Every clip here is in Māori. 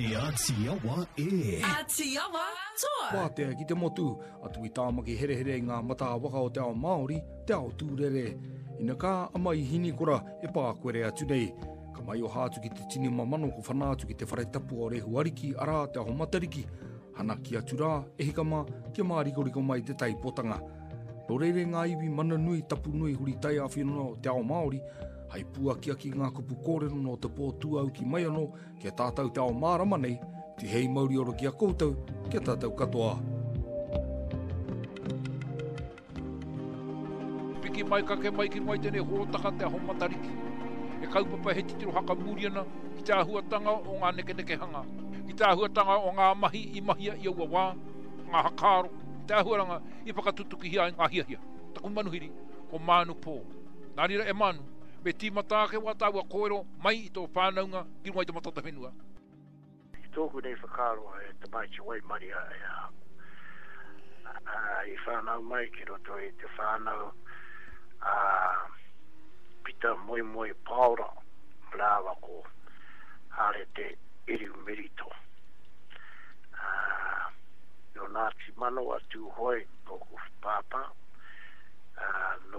Atiawa e. Atiawa toa. Pātea ki te motu, atu I tāmaki here here ngā mata waka o te ao Māori, te ao tūrere. Ina kā amai hini kora e pākoere atu nei. Ka mai o hātu ki te tini mamano ko whanātu ki te wharetapu o rehu ariki, arā te aho matariki. Hana ki atu rā, e hikama, kia māriko mai te taipotanga. Nō reire ngā iwi mana nui tapu nui huri tai a whenua o te ao Māori, hei puakia ki ngā kupu kōrero no te pōtua au ki mai anō, kia tātou te ao mārama nei, ti hei mauri oro ki a koutou, kia tātou katoa. Piki mai kake mai ki mai tēne horotaka te aho matariki. E kaupapa he titiro haka mūriana, ki te ahuatanga o ngā neke hanga. Ki te ahuatanga o ngā mahi I mahia I aua wā, ngā hakaro, te ahuaranga I pakatutuki hia ngā hiahia. Taku manuhiri, ko Manu Pō. Nārira e Manu, me tīmatake wa tāua kōrero mai I tō whānaunga ki runga I te matata whenua. I tōku nei whakaroa e te mai te wai maria I whānau mai ki roto I te whānau pita moi paura mrawa ko hare te iriu merito. No Ngāti mano atu hoi tōku pāpā no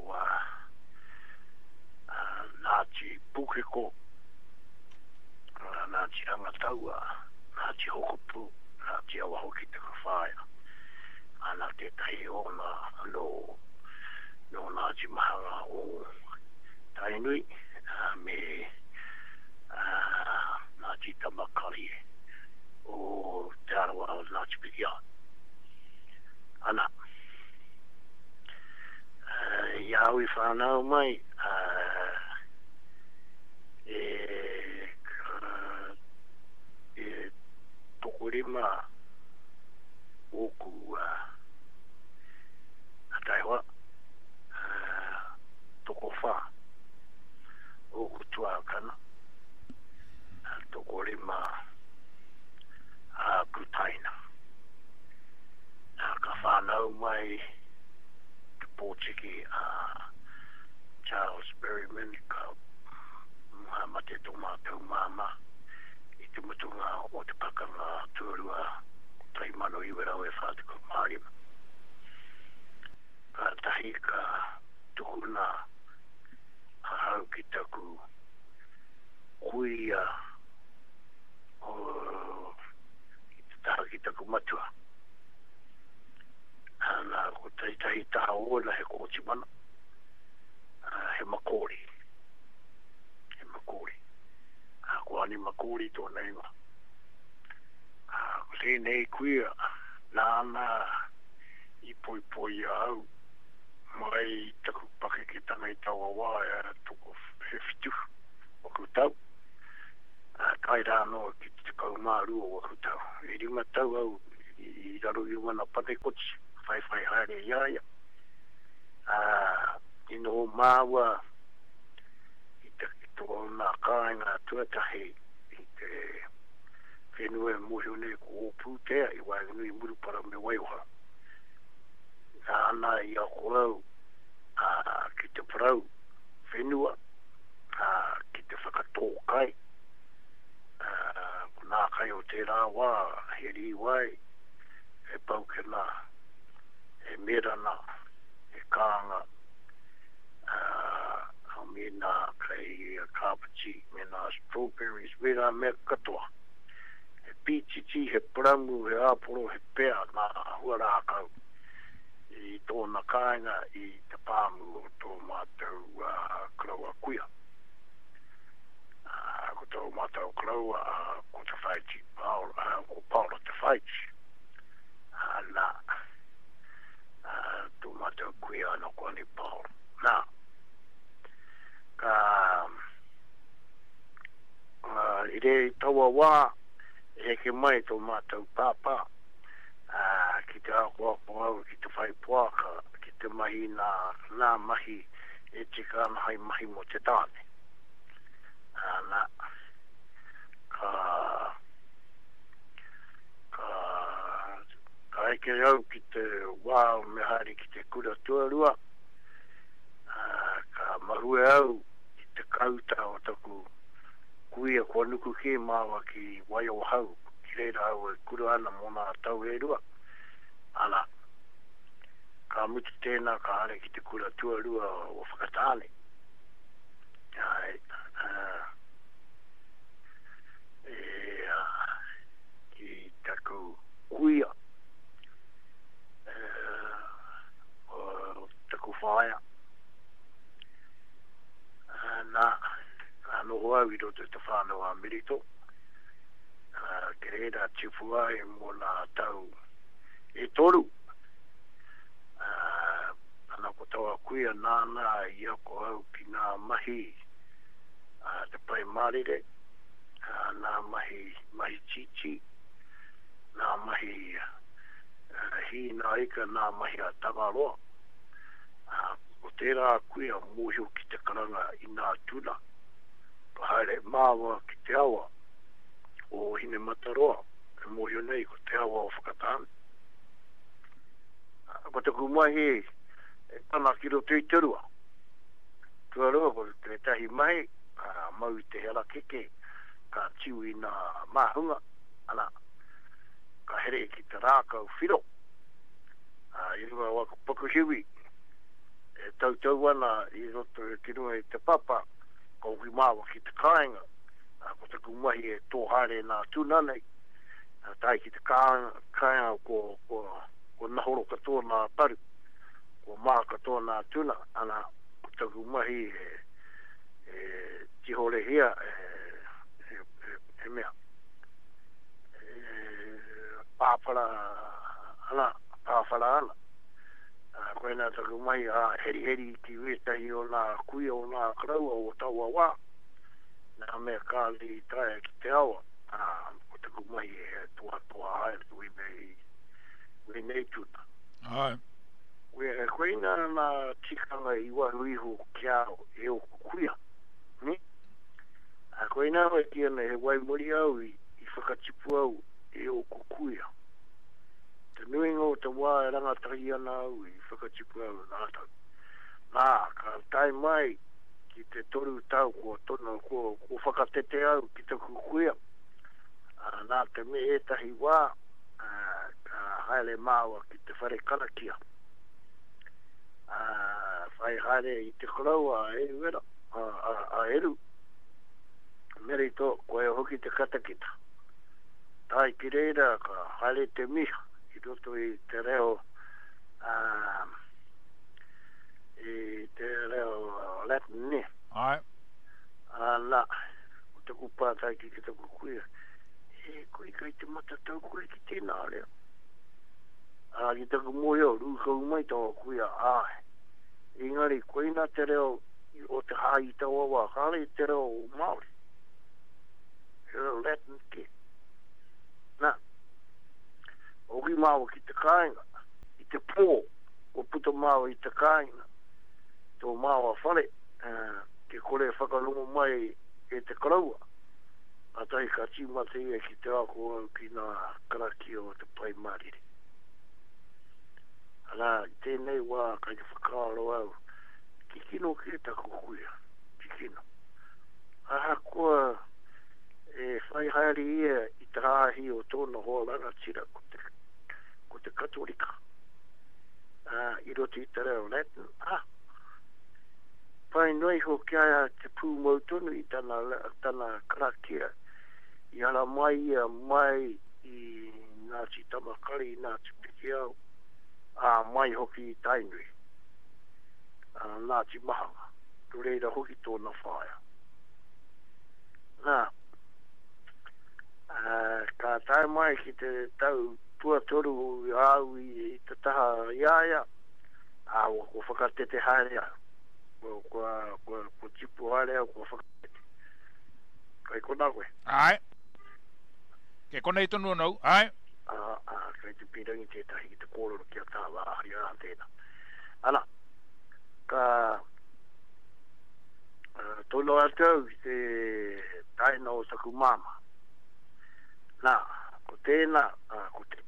Ngāti Pukeko, Ngāti Angataua, Ngāti Hokopu, Ngāti Awahoki te Kawhaia. Ana te tai ona no Ngāti Mahanga o Tainui, me Ngāti Tamakari o te arawa o Ngāti Pikia. Ana, iau I whanau mai, tokorima oku ataiwa tokofa oku tuakana tokorima Putaina ka whanau mai te pōtiki Charles Berryman ka mate tō mātou māma I te mutunga o te pakanga tuarua tai mano iwerau e whātuku mārima. Ka tahi ka tukuna hau ki taku kuia o ki te taha ki taku matua. Nā ko tahi taha ola he kōti mana. He makori. Ko ani makori tō neima. Ko tēnei kuia, nāna I poi au, mai taku pake ki tanga I taua wā, toko he fitu, o kutau. Kai rāno ki te kaumāru o kutau. I rima tau au, I raro I wana pate koti, whai haere iaia. I no māua, tō nā kāinga tuatahi I te whenua muhione ko o pūtea I waiganui murupara me waiuha. Nāna I a korau ki te parau whenua ki te whakatōkai. Nā kai o te rā wā he riwai e paukena e merana e kāanga me nā kai kāpati, me nā strawberries, me nā mea katoa. He pītiti, he prangu, he āporo, he pea, nā hua rākau. I tōna kāinga, I te pāmu o tō mātou kraua kuia. Ko tō mātou kraua, ko te whaiti, ko Paula te whaiti. Nā, tō mātou kuia no ko ani Paula. Nā, I re taua wā e ke mai tō mātou pāpā ki te ako au ki te whaipuaka ki te mahi nā mahi e te kāna hai mahi mo te tāne nā ka eke au ki te wā o mehari ki te kura tuarua ka mahue au ki te kauta o taku kuia kua nuku ke mawa ki wai o hau, ki reira au e kuru ana mona tau e rua. Ana, ka mutu tēnā ka hare ki te kura tua rua o whakatāne. Ai, ki taku kuia, o taku whaia. Nā, no hoa i roto te whānau a Merito. Ke reira tifua e mō nā tau e toru. Ana ko taua kuia nāna i ako au ki nā mahi te pai marire, nā mahi chichi, nā mahi hi nā ika, nā mahi a Tangaroa. O tērā kuia mōhio ki te karanga i nā tuna. Haere māua ki te awa o hine mataroa, e mōhio nei ko te awa o whakatāne. Ko te kumahi e pana ki roto i te rua. Tua rua ko te tahi mai, mau i te hera keke, ka tiu i nā mahunga, ana, ka here ki te rākau whiro. I rua waka pakuhiwi, e tautau ana i roto e ki rua i te papa, ko hui māwa ki te kāinga, ko te kumahi e tōhare nā tūna nei, tai ki te kāinga ko nahoro katoa nā paru, ko mā katoa nā tūna, ana ko te kumahi e tihore hia e mea. Pāwhara ana. Koe nā taku mai heri ki wetahi o nā kuia o nā karaua o taua wā. Nā mea kāli taia ki te awa. Ko taku mai e toa haere tu i nei tūna. Ai. Koe nā tikanga i wahu iho kia e o kuia. Koe nā mai ki ana he waimori au i whakatipu au e o kuia. Te nuinga o te wā e rangatahi ana au i whakatipu au nātau. Nā, ka tai mai ki te toru tau ko tono ko whakatete au ki te kukuia. Nā te me etahi wā ka haere māua ki te whare karakia. Whai haere i te korau a eru era, a eru. Merito, koe hoki te katakita. Tai ki reira ka haere te miha. I roto i te reo Latin ne. Ai. Nā, o te kupātai ki te kukuia. Koe kai te matatau koe ki tēnā reo. Ki te kumoio, rūkau mai tawa kuia āhe. Engari, koe nā te reo o te hāi tawa wā, kāre te reo Māori. Reo Latin ke. Nā. Oki māua ki te kāinga, i te pō, o puta māua i te kāinga, tō māua whare, ke kore whakalungu mai e te karaua, a tahi ka tīmata ia ki te ako au ki nā karaki o te pai marire. Ana, tēnei wā kai te whakaaro au, ki kino ki ta kukuia, ki kino. Aha koa e whai haere ia i te rāhi o tōna hoa ranga tira ko te katolika. I roto i te reo Latin. Pai noi ho kia te pū mautonu i tana karakia. I ala mai ia mai i Ngāti Tamakari, Ngāti Pikiau. Mai hoki i Tainui. Ngāti Mahanga. Reira hoki tōna whaia. Nā. Ka tai mai ki te tau tua toru au i te taha iaia, ko whakatete haere au. Ko tipu haere au, ko whakatete. Kai kona koe. Ai. Ke kona i tonu anau, ai. Kai te pirangi tētahi ki te kōroro ki a tāwa ahari a tēnā. Ana, ka tono atau i te taina o saku mama. Nā, ko tēnā, ko te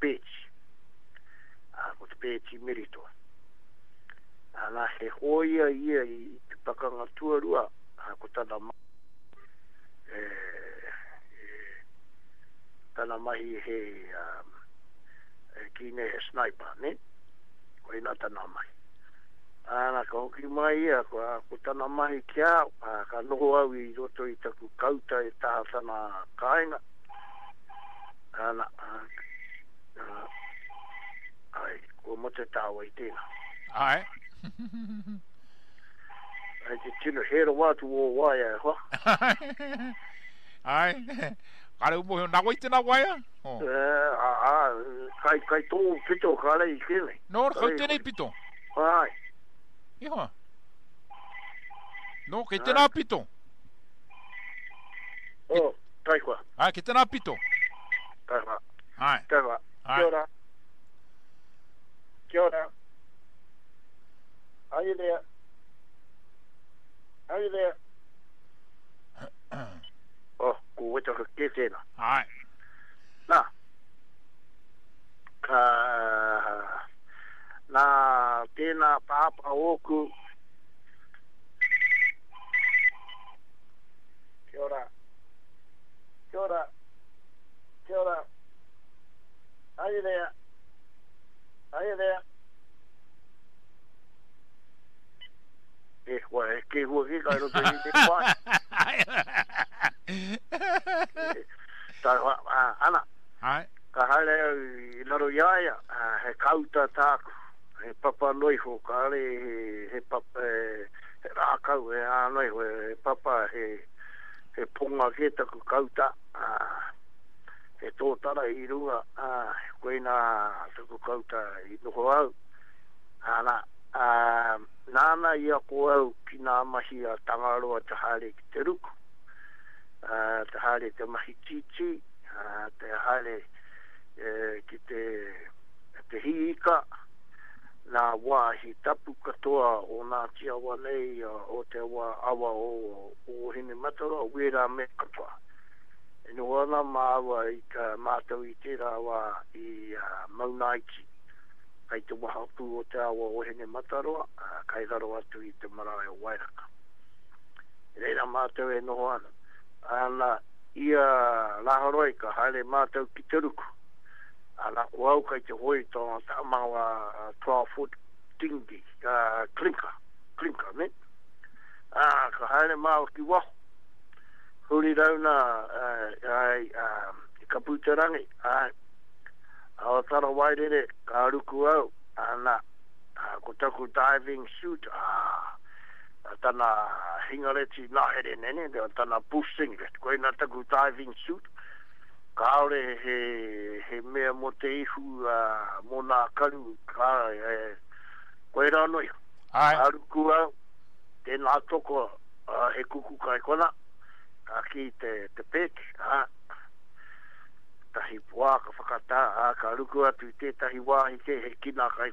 pēchi Merito. Nā, he hoia ia i te pakanga tuarua, ko tāna tana mahi he kine he sniper, ne? Ko ina tana mahi. Ana ka hoki mai ia, ko tana mahi kia, ka noho au I roto I taku kauta e taha tana kāinga. Ana, ai, ko mo te tāua I tēnā. Ai. Ai te tino hera watu o waia e hoa. Ai. Kare umo heo nagoi tēnā waia? Kai tō pito ka rei kene. No, kau tēnei pito. Ai. Iho. No, kei tēnā pito. O, tai kua. Ai, kei tēnā pito. Tai kua. Ai. Tai kua. Kia ora. Kia ora. Are you there? Are you there? Oh, ko weta ka ke tēnā. Ai. Nā. Nā tēnā pāpa oku. Kia ora. Kia ora. Kia ora. Are you there? Are you there? Ke hua ke kai roto I te whai. Ana. Ai. Ka haere I laro iaia, he kauta tāku, he papa noiho, ka ale he papa, he rākau, he ānoiho, he papa, he ponga ke taku kauta, he tōtara I runga, koe nā taku kauta I noho au. Ana, nāna ia ko au ki nā mahi a tangaroa te haere ki te ruku, te haere te mahi titi, te haere ki te hiika, nā wāhi tapu katoa o nā tia wanei o te wā awa o hine matara, wera me katoa. E no ana māua I ka mātau I tērā wā I Maunaiti, kai te wahapu o te awa o hine mataroa, kai raro atu I te marae o Wairaka. E reira mātau e noho ana. Ana ia laharoi ka haere mātau ki te ruku. Ana ko au kai te hoi tōna ta mawa 12-foot tingi, klinka, ne? Ka haere māo ki waho. Huri rauna I ka puterangi, Awa tara wairere, ka ruku au, ana, ko taku diving suit, tana hingareti nahere nene, tana bush singlet, koe na taku diving suit, ka aure he mea mo te ihu, mo nā karu, koe ranoi, ka ruku au, tēnā toko, he kuku kai kona, ka ki te pek, tahi pua ka whakata, ka ruku atu tētahi wāhi te he kina kai